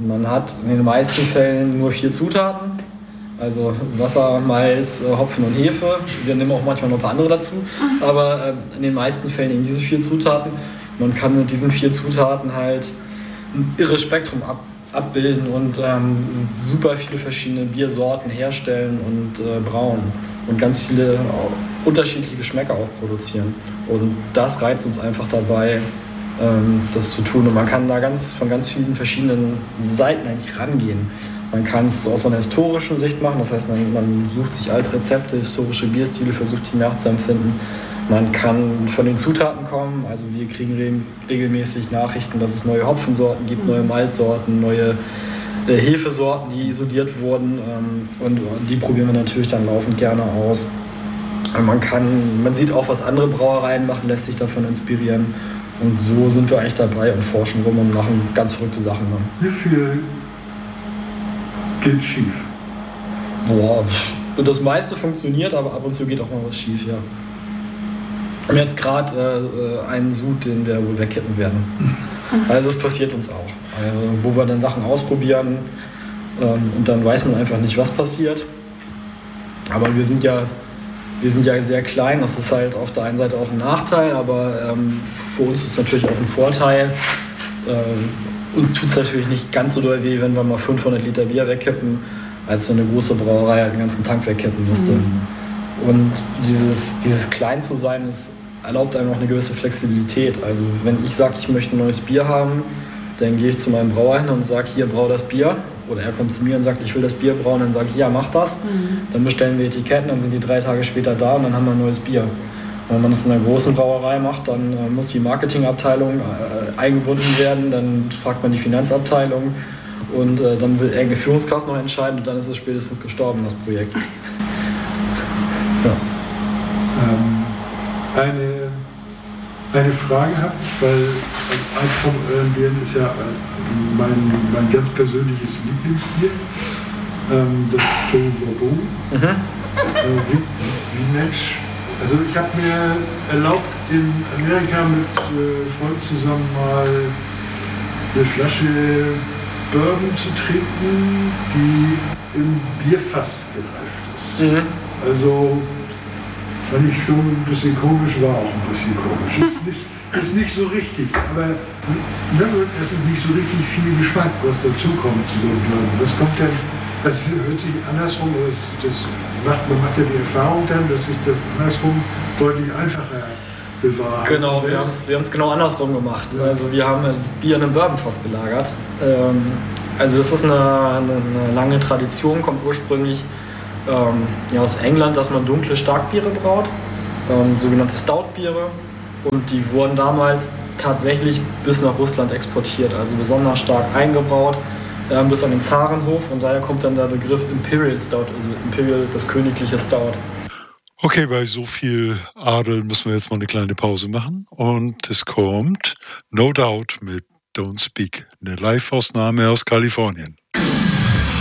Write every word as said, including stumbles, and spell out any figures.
Man hat in den meisten Fällen nur vier Zutaten, also Wasser, Malz, Hopfen und Hefe. Wir nehmen auch manchmal noch ein paar andere dazu, aber in den meisten Fällen eben diese vier Zutaten. Man kann mit diesen vier Zutaten halt ein irres Spektrum ab, abbilden und ähm, super viele verschiedene Biersorten herstellen und äh, brauen und ganz viele unterschiedliche Geschmäcker auch produzieren. Und das reizt uns einfach dabei, ähm, das zu tun. Und man kann da ganz, von ganz vielen verschiedenen Seiten eigentlich rangehen. Man kann es aus einer historischen Sicht machen, das heißt, man, man sucht sich alte Rezepte, historische Bierstile, versucht die nachzuempfinden. Man kann von den Zutaten kommen, also wir kriegen re- regelmäßig Nachrichten, dass es neue Hopfensorten gibt, neue Malzsorten, neue äh, Hefesorten, die isoliert wurden, ähm, und, und die probieren wir natürlich dann laufend gerne aus. Und man kann, man sieht auch, was andere Brauereien machen, lässt sich davon inspirieren, und so sind wir eigentlich dabei und forschen rum und machen ganz verrückte Sachen dann. Wie viel geht schief? Boah, das meiste funktioniert, aber ab und zu geht auch mal was schief, ja. Wir haben jetzt gerade äh, einen Sud, den wir wohl wegkippen werden. Also das passiert uns auch. Also wo wir dann Sachen ausprobieren, ähm, und dann weiß man einfach nicht, was passiert. Aber wir sind ja, wir sind ja sehr klein, das ist halt auf der einen Seite auch ein Nachteil, aber ähm, für uns ist es natürlich auch ein Vorteil. Ähm, uns tut es natürlich nicht ganz so doll weh, wenn wir mal fünfhundert Liter Bier wegkippen, als so eine große Brauerei halt den ganzen Tank wegkippen musste. Mhm. Und dieses, dieses klein zu sein, ist, erlaubt einem auch eine gewisse Flexibilität. Also wenn ich sage, ich möchte ein neues Bier haben, dann gehe ich zu meinem Brauer hin und sage, hier, brau das Bier. Oder er kommt zu mir und sagt, ich will das Bier brauen, dann sage ich, ja, mach das. Mhm. Dann bestellen wir Etiketten, dann sind die drei Tage später da und dann haben wir ein neues Bier. Und wenn man das in einer großen Brauerei macht, dann äh, muss die Marketingabteilung äh, eingebunden werden, dann fragt man die Finanzabteilung und äh, dann will irgendeine Führungskraft noch entscheiden und dann ist es spätestens gestorben, das Projekt. Ja. Ähm, eine, eine Frage habe ich, weil eins von euren Bieren ist ja mein, mein ganz persönliches Lieblingsbier, ähm, das Tour Vauban. Mhm. Äh, wie, wie Mensch, also ich habe mir erlaubt, in Amerika mit äh, Freunden zusammen mal eine Flasche Bourbon zu trinken, die im Bierfass gereift ist. Mhm. Also, fand ich schon ein bisschen komisch, war auch ein bisschen komisch. Ist nicht, ist nicht so richtig, aber ne, es ist nicht so richtig viel Geschmack, was dazukommt zu so einem Bourbon. Das kommt dann, das hört sich andersrum, das, das macht, man macht ja die Erfahrung dann, dass sich das andersrum deutlich einfacher bewahrt. Genau, wir haben es wir genau andersrum gemacht. Ja. Also wir haben das Bier in einem Bourbonfass gelagert. Ähm, also das ist eine, eine, eine lange Tradition, kommt ursprünglich Ähm, ja, aus England, dass man dunkle Starkbiere braut, ähm, sogenannte Stoutbiere, und die wurden damals tatsächlich bis nach Russland exportiert, also besonders stark eingebraut, ähm, bis an den Zarenhof, und daher kommt dann der Begriff Imperial Stout, also Imperial, das königliche Stout. Okay, bei so viel Adel müssen wir jetzt mal eine kleine Pause machen, und es kommt No Doubt mit Don't Speak, eine Live-Ausnahme aus Kalifornien.